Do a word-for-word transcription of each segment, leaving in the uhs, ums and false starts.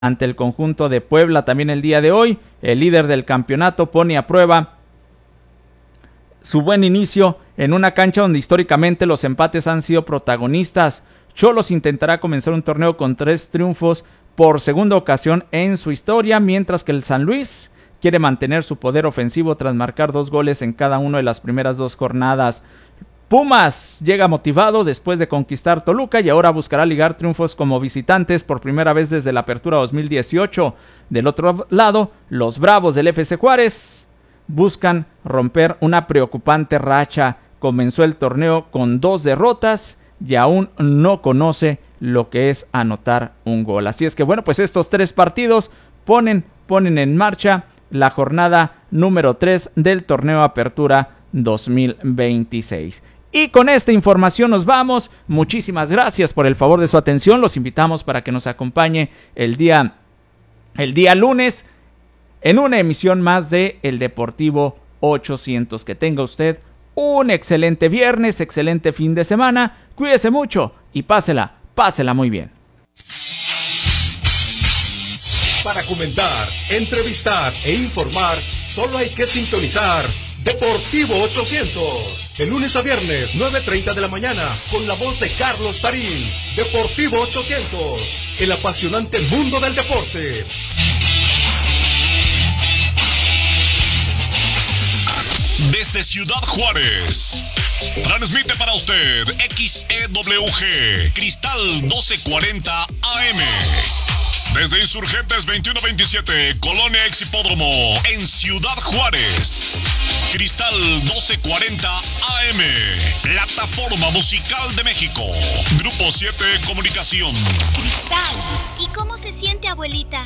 ante el conjunto de Puebla también el día de hoy. El líder del campeonato pone a prueba su buen inicio en una cancha donde históricamente los empates han sido protagonistas. Xolos intentará comenzar un torneo con tres triunfos por segunda ocasión en su historia, mientras que el San Luis quiere mantener su poder ofensivo tras marcar dos goles en cada una de las primeras dos jornadas. Pumas llega motivado después de conquistar Toluca y ahora buscará ligar triunfos como visitantes por primera vez desde la apertura dos mil dieciocho. Del otro lado, los Bravos del F C Juárez buscan romper una preocupante racha. Comenzó el torneo con dos derrotas y aún no conoce lo que es anotar un gol. Así es que bueno, pues estos tres partidos ponen, ponen en marcha la jornada número tres del torneo Apertura dos mil veintiséis. Y con esta información nos vamos. Muchísimas gracias por el favor de su atención. Los invitamos para que nos acompañe el día, el día lunes en una emisión más de El Deportivo ochocientos. Que tenga usted un excelente viernes, excelente fin de semana. Cuídese mucho y pásela, pásela muy bien. Para comentar, entrevistar e informar, solo hay que sintonizar Deportivo ochocientos. De lunes a viernes, nueve treinta de la mañana, con la voz de Carlos Tarín. Deportivo ochocientos, el apasionante mundo del deporte. Desde Ciudad Juárez, transmite para usted X E W G, Cristal doce cuarenta A M. Desde Insurgentes veintiuno veintisiete, Colonia Ex Hipódromo, en Ciudad Juárez. Cristal doce cuarenta A M, Plataforma Musical de México. Grupo siete Comunicación. Cristal, ¿y cómo se siente, abuelita?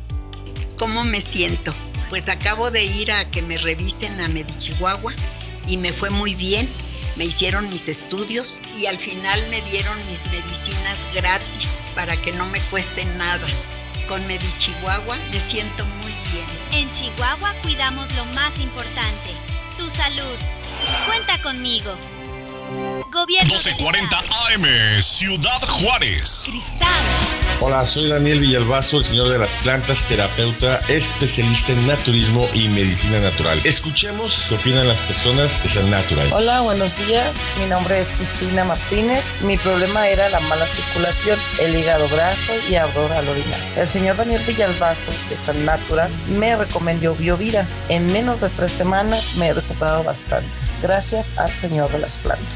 ¿Cómo me siento? Pues acabo de ir a que me revisen a Medichihuahua y me fue muy bien. Me hicieron mis estudios y al final me dieron mis medicinas gratis para que no me cueste nada. Con Medichihuahua me siento muy bien. En Chihuahua cuidamos lo más importante, tu salud. Cuenta conmigo. Gobierno doce cuarenta A M, Ciudad Juárez. Cristal. Hola, soy Daniel Villalbazo, el señor de las plantas, terapeuta, especialista en naturismo y medicina natural. Escuchemos qué opinan las personas de San Natural. Hola, buenos días. Mi nombre es Cristina Martínez. Mi problema era la mala circulación, el hígado graso y ardor al orinar. El señor Daniel Villalbazo de San Natural me recomendó Biovida. En menos de tres semanas me he recuperado bastante. Gracias al señor de las plantas.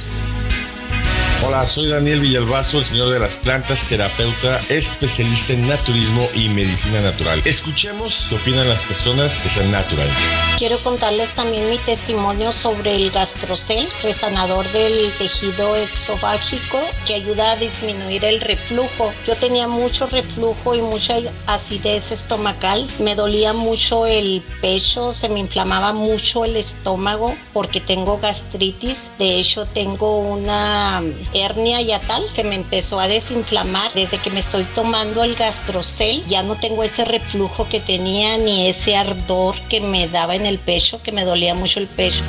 Hola, soy Daniel Villalbazo, el señor de las plantas, terapeuta, especialista en naturismo y medicina natural. Escuchemos qué opinan las personas de San Natural. Quiero contarles también mi testimonio sobre el Gastrocel, resanador del tejido exofágico que ayuda a disminuir el reflujo. Yo tenía mucho reflujo y mucha acidez estomacal. Me dolía mucho el pecho, se me inflamaba mucho el estómago porque tengo gastritis. De hecho, tengo una hernia yatal, se me empezó a desinflamar. Desde que me estoy tomando el Gastrocel ya no tengo ese reflujo que tenía ni ese ardor que me daba en el pecho, que me dolía mucho el pecho.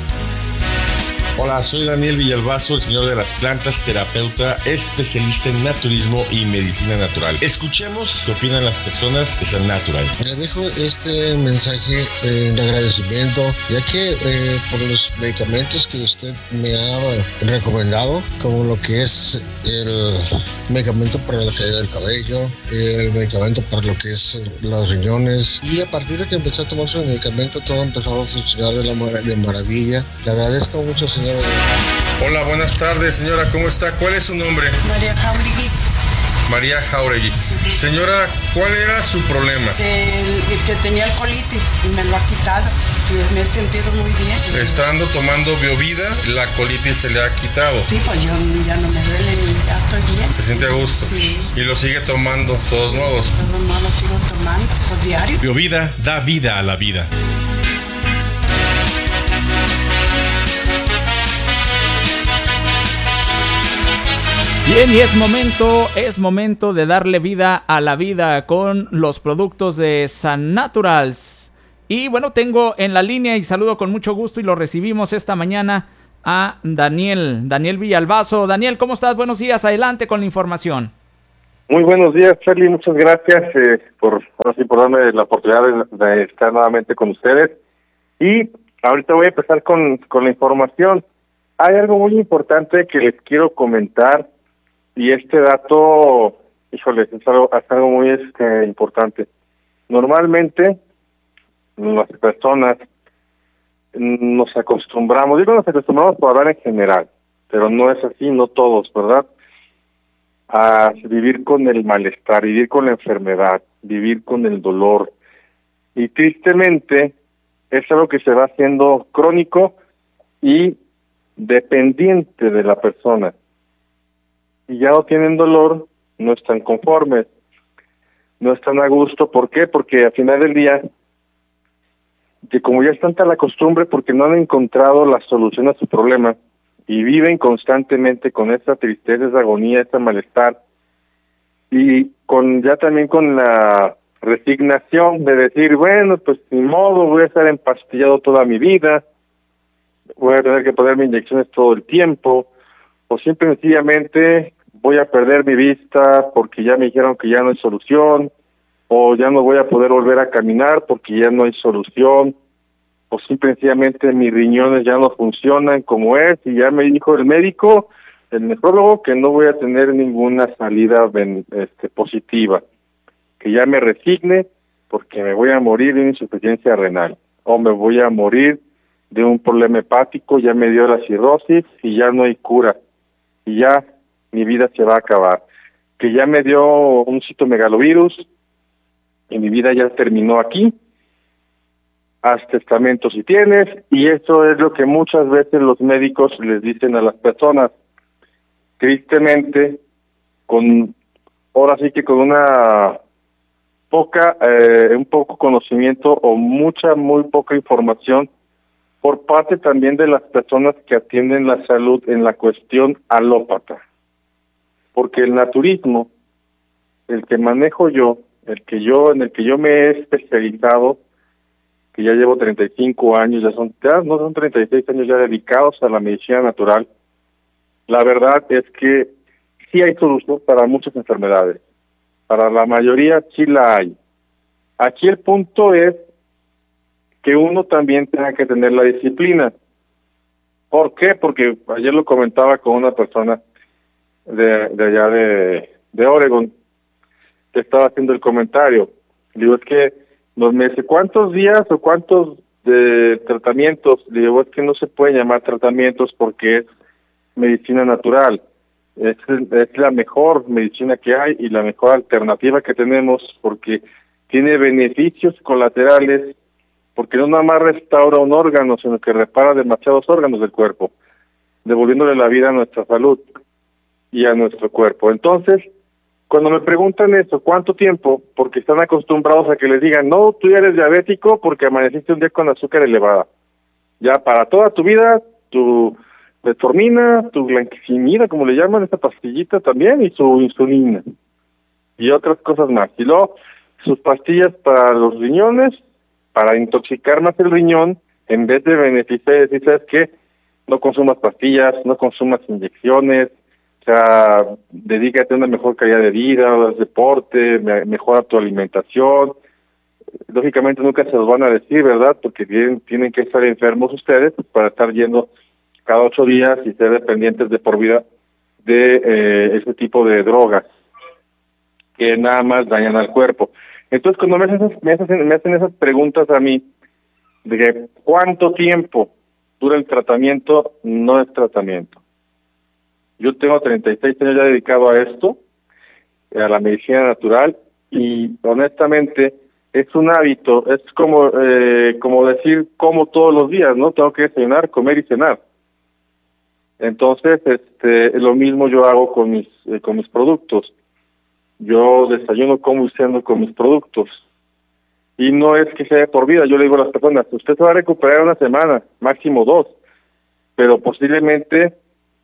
Hola, soy Daniel Villalbazo, el señor de las plantas, terapeuta, especialista en naturismo y medicina natural. Escuchemos qué opinan las personas de San Natural. Le dejo este mensaje eh, de agradecimiento, ya que eh, por los medicamentos que usted me ha recomendado, como lo que es el medicamento para la caída del cabello, el medicamento para lo que es los riñones, y a partir de que empecé a tomar su medicamento todo empezó a funcionar de, la mar- de maravilla. Le agradezco mucho, señor. Hola, buenas tardes, señora, ¿cómo está? ¿Cuál es su nombre? María Jauregui. María Jauregui. Uh-huh. Señora, ¿cuál era su problema? El, el que tenía colitis y me lo ha quitado y me he sentido muy bien. Estando tomando Biovida, la colitis se le ha quitado. Sí, pues yo ya no me duele ni ya estoy bien. ¿Se siente a gusto? Sí. ¿Y lo sigue tomando, de todos sí, modos? De todos modos lo sigo tomando, pues diario. Biovida da vida a la vida. Bien, y es momento, es momento de darle vida a la vida con los productos de San Naturals. Y bueno, tengo en la línea y saludo con mucho gusto y lo recibimos esta mañana a Daniel, Daniel Villalbazo. Daniel, ¿cómo estás? Buenos días, adelante con la información. Muy buenos días, Charlie, muchas gracias eh, por, ahora sí, por darme la oportunidad de, de estar nuevamente con ustedes. Y ahorita voy a empezar con, con la información. Hay algo muy importante que les quiero comentar, y este dato, híjole, es algo, es algo muy este, importante. Normalmente, las personas nos acostumbramos, digo nos acostumbramos por hablar en general, pero no es así, no todos, ¿verdad? A vivir con el malestar, vivir con la enfermedad, vivir con el dolor. Y tristemente es algo que se va haciendo crónico y dependiente de la persona. Y ya no tienen dolor, no están conformes, no están a gusto. ¿Por qué? Porque al final del día, que como ya es tanta la costumbre, porque no han encontrado la solución a su problema, y viven constantemente con esa tristeza, esa agonía, ese malestar, y con ya también con la resignación de decir, bueno, pues ni modo, voy a estar empastillado toda mi vida, voy a tener que ponerme inyecciones todo el tiempo, o simple y sencillamente voy a perder mi vista porque ya me dijeron que ya no hay solución, o ya no voy a poder volver a caminar porque ya no hay solución, o simplemente mis riñones ya no funcionan como es, y ya me dijo el médico, el nefrólogo, que no voy a tener ninguna salida ben, este, positiva, que ya me resigne porque me voy a morir de una insuficiencia renal, o me voy a morir de un problema hepático, ya me dio la cirrosis y ya no hay cura, y ya mi vida se va a acabar, que ya me dio un citomegalovirus y mi vida ya terminó aquí. Haz testamento si tienes, y eso es lo que muchas veces los médicos les dicen a las personas. Tristemente, con ahora sí que con una poca, eh, un poco conocimiento o mucha, muy poca información por parte también de las personas que atienden la salud en la cuestión alópata. Porque el naturismo, el que manejo yo, el que yo, en el que yo me he especializado, que ya llevo treinta y cinco años, ya son, ya no son treinta y seis años ya dedicados a la medicina natural, la verdad es que sí hay solución para muchas enfermedades. Para la mayoría sí la hay. Aquí el punto es que uno también tenga que tener la disciplina. ¿Por qué? Porque ayer lo comentaba con una persona de, de allá de, de Oregon, que estaba haciendo el comentario. Digo, es que nos me dice, ¿cuántos días o cuántos de tratamientos? Le digo, es que no se puede llamar tratamientos porque es medicina natural. Es, es la mejor medicina que hay y la mejor alternativa que tenemos, porque tiene beneficios colaterales, porque no nada más restaura un órgano, sino que repara demasiados órganos del cuerpo, devolviéndole la vida a nuestra salud y a nuestro cuerpo. Entonces, cuando me preguntan eso, ¿cuánto tiempo? Porque están acostumbrados a que les digan, no, tú ya eres diabético porque amaneciste un día con azúcar elevada. Ya para toda tu vida, tu metformina, tu glanquicimida, como le llaman, esta pastillita también, y su insulina. Y otras cosas más. Y luego, sus pastillas para los riñones, para intoxicar más el riñón, en vez de beneficiar, decir, ¿sabes qué? No consumas pastillas, no consumas inyecciones, o sea, dedícate a una mejor calidad de vida, haz deporte, me, mejora tu alimentación. Lógicamente nunca se los van a decir, ¿verdad? Porque tienen, tienen que estar enfermos ustedes para estar yendo cada ocho días y ser dependientes de por vida de eh, ese tipo de drogas que nada más dañan al cuerpo. Entonces, cuando me hacen, me hacen, me hacen esas preguntas a mí, de que cuánto tiempo dura el tratamiento, no es tratamiento. Yo tengo treinta y seis años ya dedicado a esto, a la medicina natural, y honestamente es un hábito, es como eh, como decir como todos los días, ¿no? Tengo que desayunar, comer y cenar. Entonces, este, lo mismo yo hago con mis eh, con mis productos. Yo desayuno, como y ceno con mis productos. Y no es que sea por vida, yo le digo a las personas, usted se va a recuperar una semana, máximo dos, pero posiblemente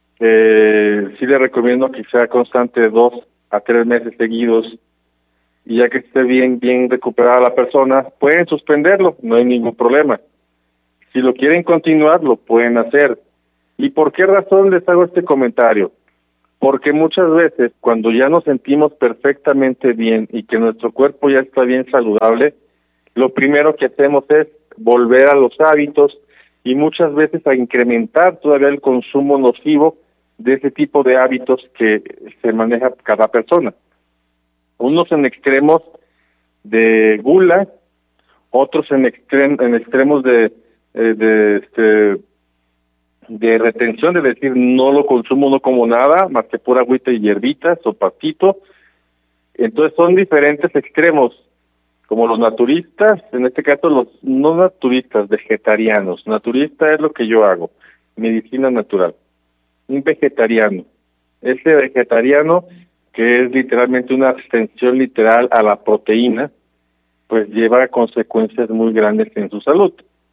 eh, sí le recomiendo que sea constante de dos a tres meses seguidos, y ya que esté bien, bien recuperada la persona, pueden suspenderlo, no hay ningún problema. Si lo quieren continuar, lo pueden hacer. ¿Y por qué razón les hago este comentario? Porque muchas veces cuando ya nos sentimos perfectamente bien y que nuestro cuerpo ya está bien saludable, lo primero que hacemos es volver a los hábitos y muchas veces a incrementar todavía el consumo nocivo de ese tipo de hábitos que se maneja cada persona. Unos en extremos de gula, otros en, extrem en extremos de, eh, de, este, de retención, de decir no lo consumo, no como nada, más que pura agüita y hierbitas o pastito. Entonces son diferentes extremos, como los naturistas, en este caso los no naturistas, vegetarianos. Naturista es lo que yo hago, medicina natural. Un vegetariano, ese vegetariano que es literalmente una abstención literal a la proteína, pues lleva consecuencias muy grandes en su salud.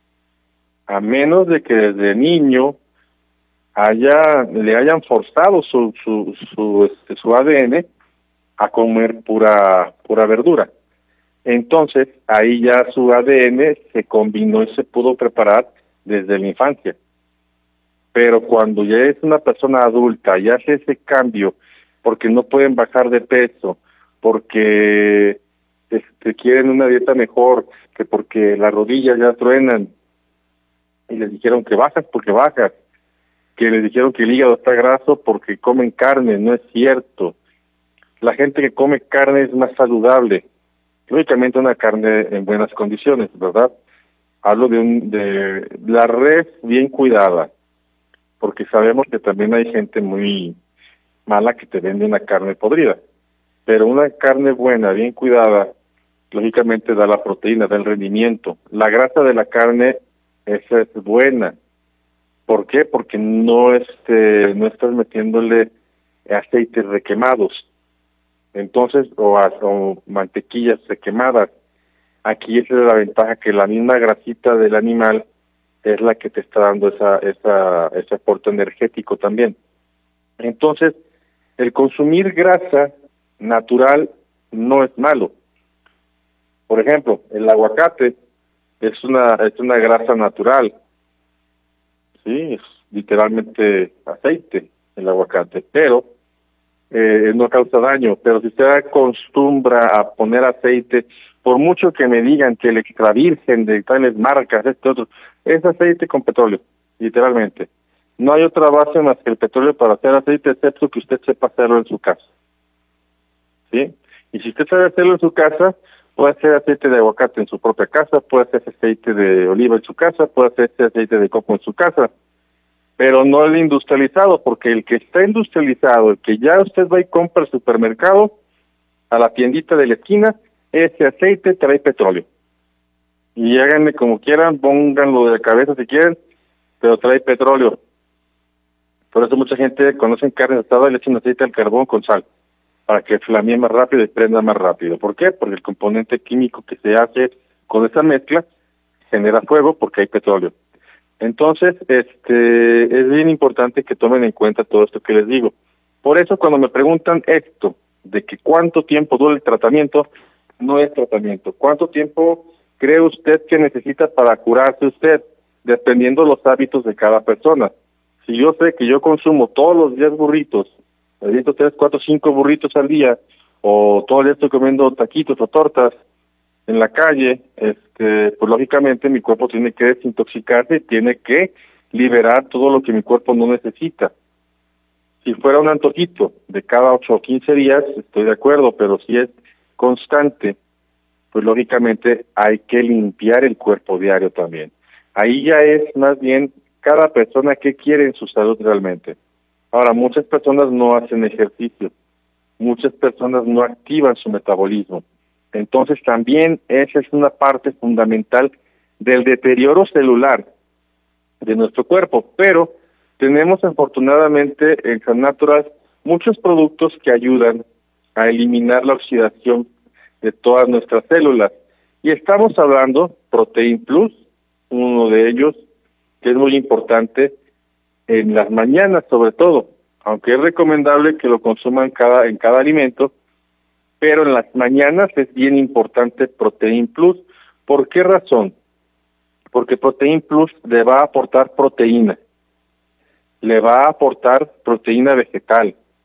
A menos de que desde niño haya le hayan forzado su su su, este, su A D N a comer pura pura verdura. Entonces, ahí ya su A D N se combinó y se pudo preparar desde la infancia. Pero cuando ya es una persona adulta y hace ese cambio porque no pueden bajar de peso, porque este, quieren una dieta mejor, que porque las rodillas ya truenan y les dijeron que bajas porque bajas, que les dijeron que el hígado está graso porque comen carne, no es cierto. La gente que come carne es más saludable. Lógicamente una carne en buenas condiciones, ¿verdad? Hablo de, un, de la res bien cuidada, porque sabemos que también hay gente muy mala que te vende una carne podrida, pero una carne buena, bien cuidada, lógicamente da la proteína, da el rendimiento. La grasa de la carne, esa es buena. ¿Por qué? Porque no, este, no estás metiéndole aceites requemados. Entonces, o, a, o mantequillas requemadas. Aquí esa es la ventaja, que la misma grasita del animal es la que te está dando esa, esa, ese aporte energético también. Entonces, el consumir grasa natural no es malo. Por ejemplo, el aguacate es una, es una grasa natural. Sí, es literalmente aceite el aguacate, pero Eh, no causa daño. Pero si usted acostumbra a poner aceite, por mucho que me digan que el extra virgen de tales marcas, este otro, es aceite con petróleo, literalmente. No hay otra base más que el petróleo para hacer aceite, excepto que usted sepa hacerlo en su casa. ¿Sí? Y si usted sabe hacerlo en su casa, puede hacer aceite de aguacate en su propia casa, puede hacer aceite de oliva en su casa, puede hacer aceite de coco en su casa, pero no el industrializado, porque el que está industrializado, el que ya usted va y compra al supermercado, a la tiendita de la esquina, ese aceite trae petróleo. Y háganle como quieran, pónganlo de cabeza si quieren, pero trae petróleo. Por eso mucha gente conoce carne asada y le echan aceite al carbón con sal, para que flamee más rápido y prenda más rápido. ¿Por qué? Porque el componente químico que se hace con esa mezcla genera fuego porque hay petróleo. Entonces, este, es bien importante que tomen en cuenta todo esto que les digo. Por eso, cuando me preguntan esto, de que cuánto tiempo dura el tratamiento, no es tratamiento. ¿Cuánto tiempo cree usted que necesita para curarse usted? Dependiendo los hábitos de cada persona. Si yo sé que yo consumo todos los días burritos, necesito tres, cuatro, cinco burritos al día, o todo el día estoy comiendo taquitos o tortas en la calle, este, pues lógicamente mi cuerpo tiene que desintoxicarse, tiene que liberar todo lo que mi cuerpo no necesita. Si fuera un antojito de cada ocho o quince días, estoy de acuerdo, pero si es constante, pues lógicamente hay que limpiar el cuerpo diario también. Ahí ya es más bien cada persona que quiere en su salud realmente. Ahora, muchas personas no hacen ejercicio, muchas personas no activan su metabolismo. Entonces también esa es una parte fundamental del deterioro celular de nuestro cuerpo, pero tenemos afortunadamente en San Natural muchos productos que ayudan a eliminar la oxidación de todas nuestras células. Y estamos hablando Protein Plus, uno de ellos, que es muy importante en las mañanas sobre todo, aunque es recomendable que lo consuman cada, en cada alimento, pero en las mañanas es bien importante Protein Plus. ¿Por qué razón? Porque Protein Plus le va a aportar proteína, le va a aportar proteína vegetal,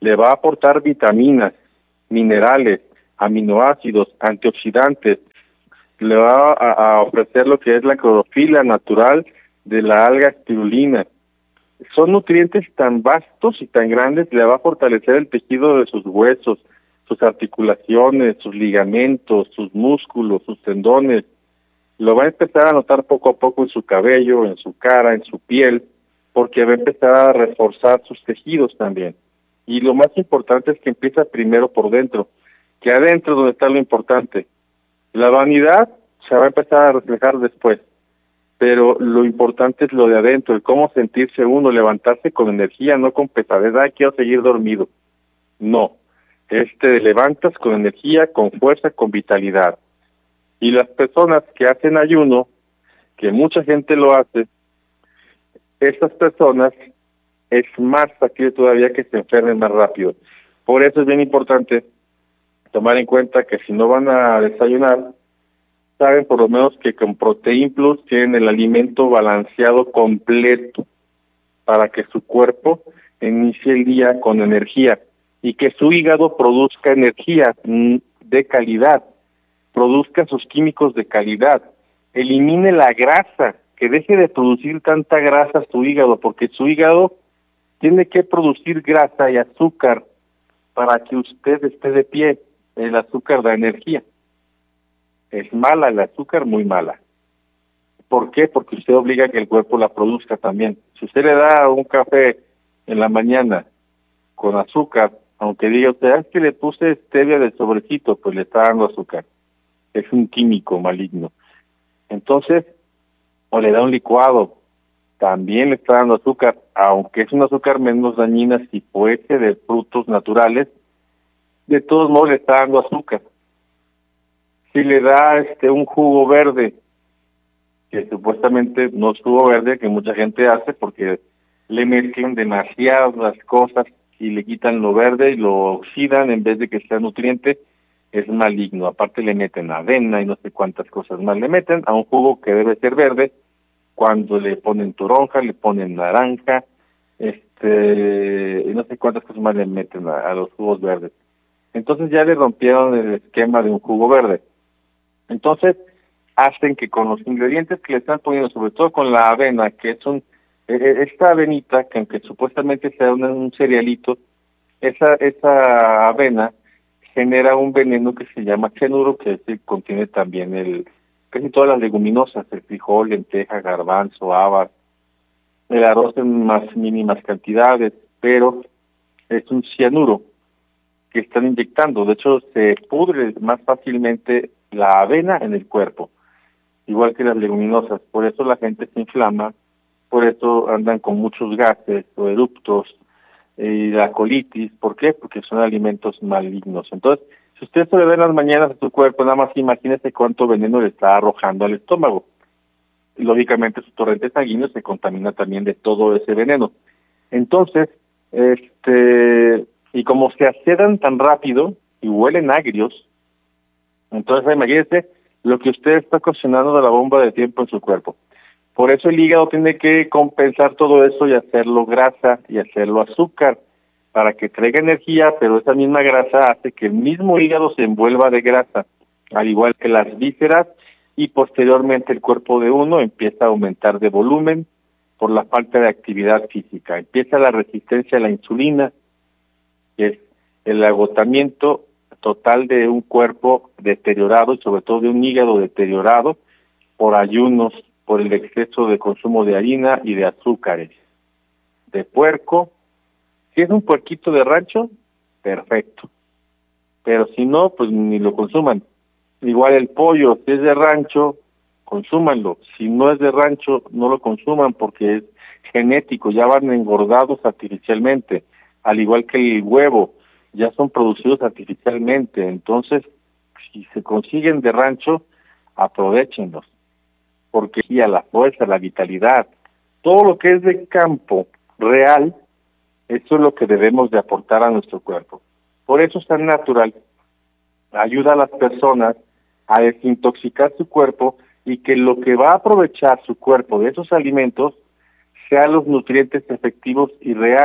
le va a aportar vitaminas, minerales, aminoácidos, antioxidantes, le va a, a ofrecer lo que es la clorofila natural de la alga espirulina. Son nutrientes tan vastos y tan grandes, le va a fortalecer el tejido de sus huesos, sus articulaciones, sus ligamentos, sus músculos, sus tendones. Lo va a empezar a notar poco a poco en su cabello, en su cara, en su piel, porque va a empezar a reforzar sus tejidos también. Y lo más importante es que empieza primero por dentro, que adentro es donde está lo importante. La vanidad se va a empezar a reflejar después, pero lo importante es lo de adentro, el cómo sentirse uno, levantarse con energía, no con pesadez, ay, quiero seguir dormido. No, este levantas con energía, con fuerza, con vitalidad. Y las personas que hacen ayuno, que mucha gente lo hace, esas personas es más factible todavía que se enfermen más rápido. Por eso es bien importante tomar en cuenta que si no van a desayunar, saben por lo menos que con Protein Plus tienen el alimento balanceado completo para que su cuerpo inicie el día con energía y que su hígado produzca energía de calidad, produzca sus químicos de calidad, elimine la grasa, que deje de producir tanta grasa su hígado, porque su hígado tiene que producir grasa y azúcar para que usted esté de pie. El azúcar da energía. Es mala el azúcar, muy mala. ¿Por qué? Porque usted obliga a que el cuerpo la produzca también. Si usted le da un café en la mañana con azúcar, aunque diga usted, es que le puse stevia del sobrecito, pues le está dando azúcar. Es un químico maligno. Entonces, o le da un licuado, también le está dando azúcar, aunque es un azúcar menos dañina si fuese de frutos naturales, de todos modos le está dando azúcar. Si le da este un jugo verde, que supuestamente no es jugo verde, que mucha gente hace porque le mezclan demasiadas cosas y le quitan lo verde y lo oxidan en vez de que sea nutriente, es maligno. Aparte le meten avena y no sé cuántas cosas más le meten a un jugo que debe ser verde. Cuando le ponen toronja, le ponen naranja, este, y no sé cuántas cosas más le meten a, a los jugos verdes. Entonces ya le rompieron el esquema de un jugo verde. Entonces hacen que con los ingredientes que le están poniendo, sobre todo con la avena, que es un, eh, esta avenita, que aunque supuestamente sea un, un cerealito, esa, esa avena genera un veneno que se llama cianuro, que es, contiene también el casi todas las leguminosas, el frijol, lenteja, garbanzo, habas, el arroz en más mínimas cantidades, pero es un cianuro que están inyectando. De hecho, se pudre más fácilmente la avena en el cuerpo, igual que las leguminosas. Por eso la gente se inflama, por eso andan con muchos gases o eruptos, y la colitis. ¿Por qué? Porque son alimentos malignos. Entonces, si usted se le ve en las mañanas a su cuerpo, nada más imagínese cuánto veneno le está arrojando al estómago. Y lógicamente su torrente sanguíneo se contamina también de todo ese veneno. Entonces, este, y como se acedan tan rápido y huelen agrios, entonces imagínese lo que usted está ocasionando de la bomba de tiempo en su cuerpo. Por eso el hígado tiene que compensar todo eso y hacerlo grasa y hacerlo azúcar para que traiga energía, pero esa misma grasa hace que el mismo hígado se envuelva de grasa, al igual que las vísceras, y posteriormente el cuerpo de uno empieza a aumentar de volumen por la falta de actividad física. Empieza la resistencia a la insulina, que es el agotamiento total de un cuerpo deteriorado y sobre todo de un hígado deteriorado por ayunos, por el exceso de consumo de harina y de azúcares, de puerco. Si es un puerquito de rancho, perfecto, pero si no, pues ni lo consuman. Igual el pollo, si es de rancho, consúmanlo. Si no es de rancho, no lo consuman porque es genético, ya van engordados artificialmente, al igual que el huevo, ya son producidos artificialmente. Entonces, si se consiguen de rancho, aprovéchenlos, porque a la fuerza, la vitalidad, todo lo que es de campo real, eso es lo que debemos de aportar a nuestro cuerpo. Por eso es tan natural, ayuda a las personas a desintoxicar su cuerpo y que lo que va a aprovechar su cuerpo de esos alimentos sean los nutrientes efectivos y reales,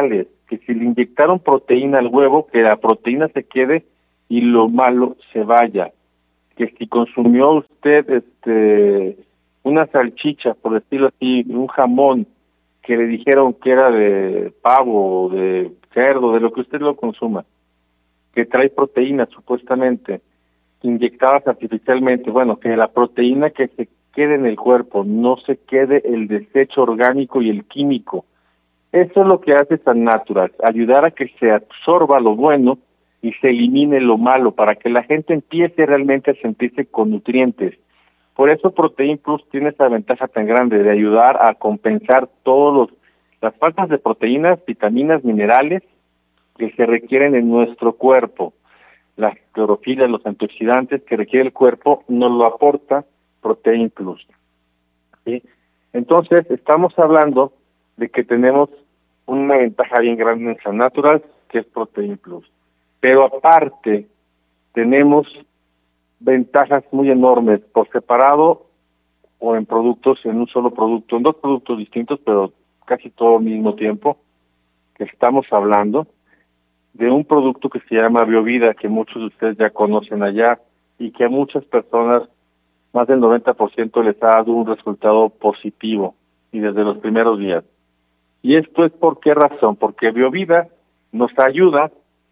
que si le inyectaron proteína al huevo, que la proteína se quede y lo malo se vaya. Que si consumió usted este una salchicha, por decirlo así, un jamón, que le dijeron que era de pavo, de cerdo, de lo que usted lo consuma, que trae proteína supuestamente, inyectadas artificialmente, bueno, que la proteína que se quede en el cuerpo, no se quede el desecho orgánico y el químico. Eso es lo que hace San Natural, ayudar a que se absorba lo bueno y se elimine lo malo, para que la gente empiece realmente a sentirse con nutrientes. Por eso Protein Plus tiene esa ventaja tan grande de ayudar a compensar todos los las faltas de proteínas, vitaminas, minerales que se requieren en nuestro cuerpo. Las clorofilas, los antioxidantes que requiere el cuerpo, nos lo aporta Protein Plus. ¿Sí? Entonces, estamos hablando de que tenemos una ventaja bien grande en San Natural, que es Protein Plus. Pero aparte, tenemos ventajas muy enormes por separado o en productos, en un solo producto, en dos productos distintos, pero casi todo al mismo tiempo, que estamos hablando de un producto que se llama BioVida, que muchos de ustedes ya conocen allá, y que a muchas personas, más del noventa por ciento, les ha dado un resultado positivo, y desde los primeros días. Y esto es por qué razón, porque BioVida nos ayuda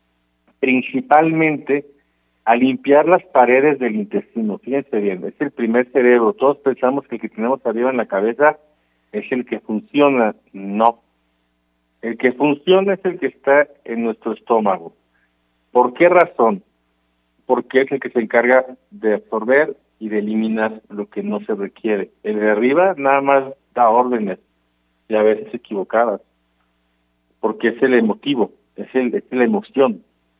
principalmente a limpiar las paredes del intestino. Fíjense bien, es el primer cerebro. Todos pensamos que el que tenemos arriba en la cabeza es el que funciona. No. El que funciona es el que está en nuestro estómago. ¿Por qué razón? Porque es el que se encarga de absorber y de eliminar lo que no se requiere. El de arriba nada más da órdenes, y a veces equivocadas, porque es el emotivo, es, el, es la emoción.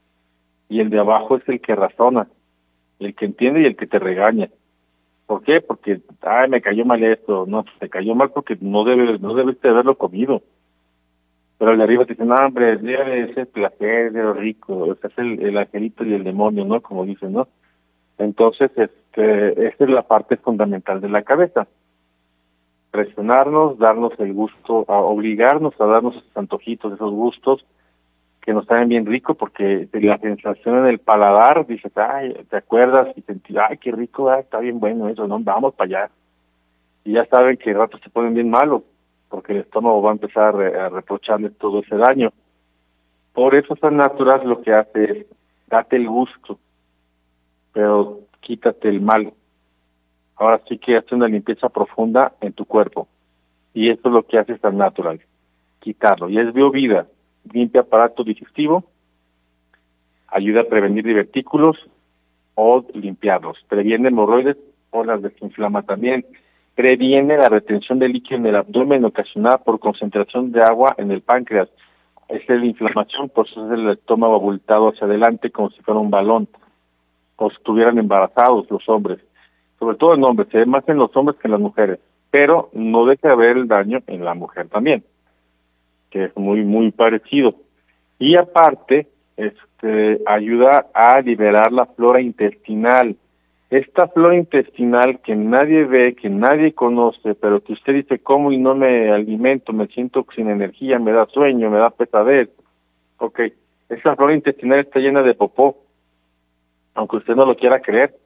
Y el de abajo es el que razona, el que entiende y el que te regaña. ¿Por qué? Porque, ay, me cayó mal esto. No, te cayó mal porque no debes, no debes de haberlo comido. Pero el de arriba te dice, no, hombre, debe ser placer, de lo rico. O sea, es el, el angelito y el demonio, ¿no? Como dicen, ¿no? Entonces, este, esta es la parte fundamental de la cabeza. Presionarnos, darnos el gusto, a obligarnos a darnos esos antojitos, esos gustos, que nos saben bien rico, porque la sensación en el paladar, dices, ay, te acuerdas y sentís, ay, qué rico, ay, está bien bueno eso, no, vamos para allá. Y ya saben que de rato se ponen bien malos, porque el estómago va a empezar a, re, a reprocharle todo ese daño. Por eso San Natural lo que hace es, date el gusto, pero quítate el mal. Ahora sí que hace una limpieza profunda en tu cuerpo. Y eso es lo que hace San Natural, quitarlo. Y es BioVida. Limpia aparato digestivo, ayuda a prevenir divertículos o limpiarlos, previene hemorroides o las desinflama también, previene la retención de líquido en el abdomen ocasionada por concentración de agua en el páncreas. Esa es la inflamación, por eso es el estómago abultado hacia adelante como si fuera un balón, o si estuvieran embarazados los hombres, sobre todo en hombres, se ve más en los hombres que en las mujeres, pero no deja de haber el daño en la mujer también, que es muy, muy parecido. Y aparte, este, ayuda a liberar la flora intestinal. Esta flora intestinal que nadie ve, que nadie conoce, pero que usted dice, como y no me alimento, me siento sin energía, me da sueño, me da pesadez. Ok, esa flora intestinal está llena de popó, aunque usted no lo quiera creer.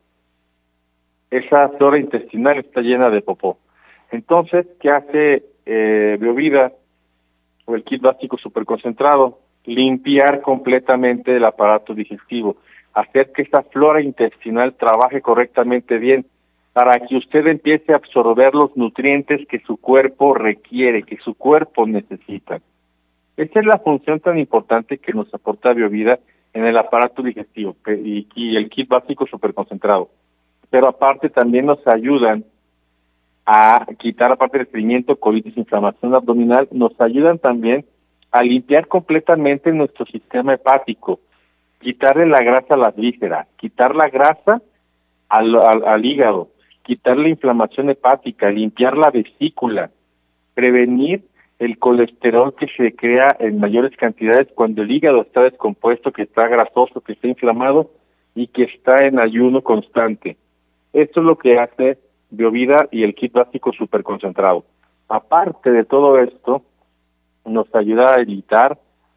Esa flora intestinal está llena de popó. Entonces, ¿qué hace eh, BioVida? O el kit básico superconcentrado, limpiar completamente el aparato digestivo, hacer que esa flora intestinal trabaje correctamente bien, para que usted empiece a absorber los nutrientes que su cuerpo requiere, que su cuerpo necesita. Esa es la función tan importante que nos aporta BioVida en el aparato digestivo y, y el kit básico superconcentrado. Pero aparte también nos ayudan a quitar, aparte del estreñimiento, colitis, inflamación abdominal, nos ayudan también a limpiar completamente nuestro sistema hepático, quitarle la grasa a las vísceras, quitar la grasa al, al, al hígado, quitar la inflamación hepática, limpiar la vesícula, prevenir el colesterol que se crea en mayores cantidades cuando el hígado está descompuesto, que está grasoso, que está inflamado y que está en ayuno constante. Esto es lo que hace BioVida y el kit básico superconcentrado. Aparte de todo esto, nos ayuda a evitar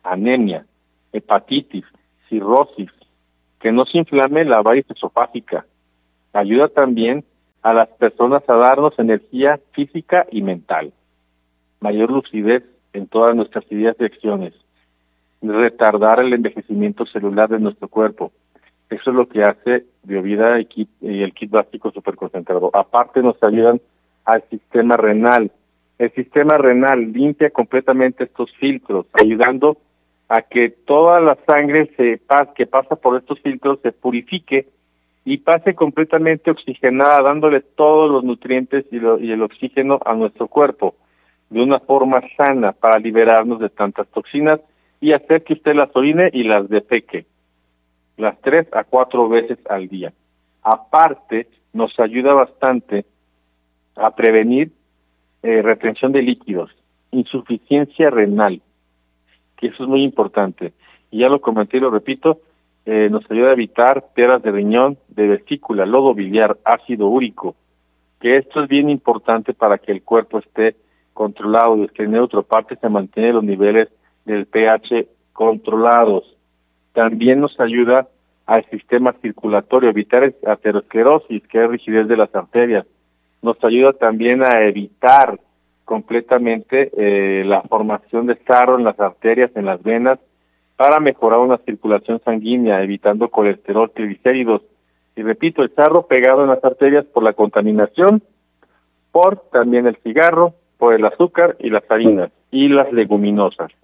anemia, hepatitis, cirrosis, que no se inflame la variz esofágica. Ayuda también a las personas a darnos energía física y mental, mayor lucidez en todas nuestras ideas y acciones, retardar el envejecimiento celular de nuestro cuerpo. Eso es lo que hace BioVida y, kit, y el kit básico superconcentrado. Aparte nos ayudan al sistema renal. El sistema renal limpia completamente estos filtros, ayudando a que toda la sangre se que pasa por estos filtros se purifique y pase completamente oxigenada, dándole todos los nutrientes y, lo, y el oxígeno a nuestro cuerpo de una forma sana para liberarnos de tantas toxinas y hacer que usted las orine y las defeque las tres a cuatro veces al día. Aparte, nos ayuda bastante a prevenir eh, retención de líquidos, insuficiencia renal, que eso es muy importante. Y ya lo comenté y lo repito, eh, nos ayuda a evitar piedras de riñón, de vesícula, lodo biliar, ácido úrico, que esto es bien importante para que el cuerpo esté controlado y esté neutro. Aparte, se mantienen los niveles del pH controlados. También nos ayuda al sistema circulatorio, evitar aterosclerosis, que es rigidez de las arterias. Nos ayuda también a evitar completamente eh, la formación de sarro en las arterias, en las venas, para mejorar una circulación sanguínea, evitando colesterol, triglicéridos. Y repito, el sarro pegado en las arterias por la contaminación, por también el cigarro, por el azúcar y las harinas y las leguminosas.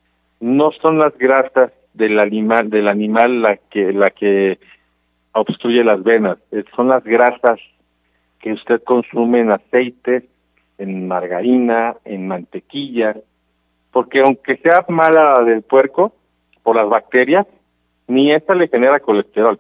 No son las grasas del animal, del animal la que la que obstruye las venas, son las grasas que usted consume en aceites, en margarina, en mantequilla, porque aunque sea mala del puerco por las bacterias, ni esta le genera colesterol.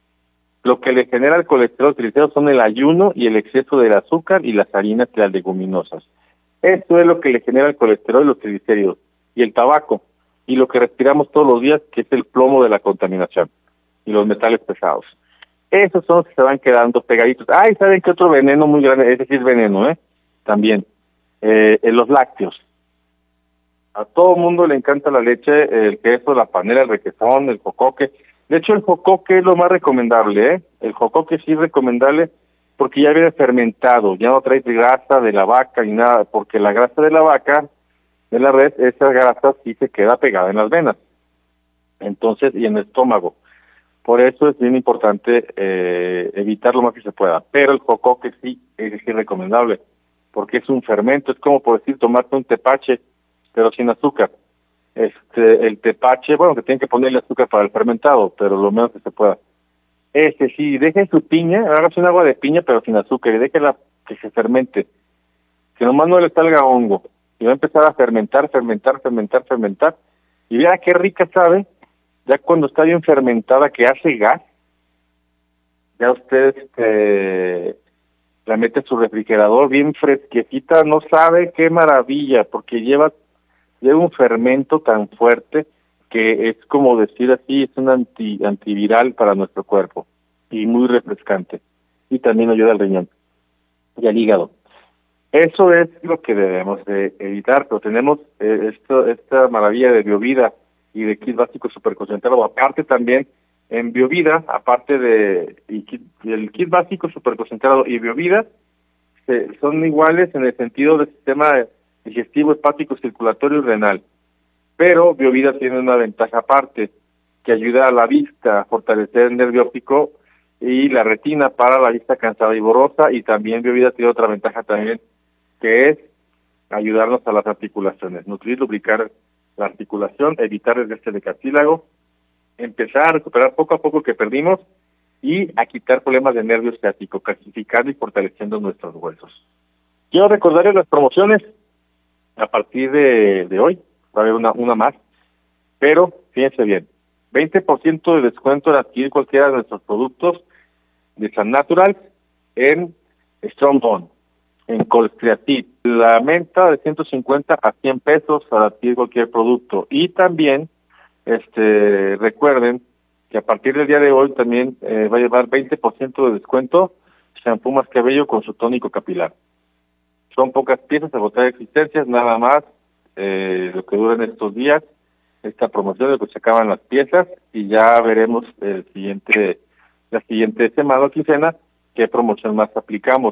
Lo que le genera el colesterol triglicéridos son el ayuno y el exceso del azúcar y las harinas y las leguminosas. Esto es lo que le genera el colesterol y los triglicéridos, y el tabaco, y lo que respiramos todos los días, que es el plomo de la contaminación, y los metales pesados. Esos son los que se van quedando pegaditos. Ay, ¿saben qué otro veneno muy grande? Ese sí es veneno, ¿eh? También, eh, en los lácteos. A todo mundo le encanta la leche, el queso, la panela, el requesón, el jocoque. De hecho, el jocoque es lo más recomendable, ¿eh? El jocoque sí es recomendable porque ya viene fermentado, ya no trae grasa de la vaca ni nada, porque la grasa de la vaca, de la res, esa grasa sí se queda pegada en las venas. Entonces, y en el estómago. Por eso es bien importante eh, evitar lo más que se pueda. Pero el jocoque sí es sí recomendable, porque es un fermento, es como por decir tomarte un tepache, pero sin azúcar. Este, el tepache, bueno, que tienen que ponerle azúcar para el fermentado, pero lo menos que se pueda. Este sí, dejen su piña, hágase un agua de piña, pero sin azúcar, y déjela que se fermente. Que nomás no le salga hongo. Y va a empezar a fermentar, fermentar, fermentar, fermentar. Y vea qué rica sabe, ya cuando está bien fermentada, que hace gas, ya usted este, la mete a su refrigerador bien fresquecita, no sabe qué maravilla, porque lleva, lleva un fermento tan fuerte que es como decir así, es un anti, antiviral para nuestro cuerpo y muy refrescante. Y también ayuda al riñón y al hígado. Eso es lo que debemos de evitar, pero tenemos eh, esto, esta maravilla de BioVida y de kit básico superconcentrado. Aparte también en BioVida, aparte de y kit, el kit básico superconcentrado y BioVida, eh, son iguales en el sentido del sistema digestivo, hepático, circulatorio y renal. Pero BioVida tiene una ventaja aparte, que ayuda a la vista, a fortalecer el nervio óptico y la retina para la vista cansada y borrosa, y también BioVida tiene otra ventaja también, que es ayudarnos a las articulaciones, nutrir, lubricar la articulación, evitar el desgaste de cartílago, empezar a recuperar poco a poco lo que perdimos y a quitar problemas de nervio ciático, calcificando y fortaleciendo nuestros huesos. Quiero recordarles las promociones a partir de, de hoy, va a haber una, una más, pero fíjense bien, veinte por ciento de descuento en adquirir cualquiera de nuestros productos de San Natural en Strong Bone, en Colcreatit, la menta de ciento cincuenta a cien pesos para adquirir cualquier producto. Y también, este, recuerden que a partir del día de hoy también eh, va a llevar veinte por ciento de descuento shampoo más cabello con su tónico capilar. Son pocas piezas, agotar existencias, nada más, eh, lo que duran estos días. esta promoción, pues se acaban las piezas y ya veremos el siguiente, la siguiente semana o quincena qué promoción más aplicamos.